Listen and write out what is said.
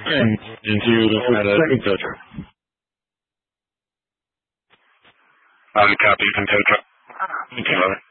and into the second tow truck. Copy from tow truck. Okay.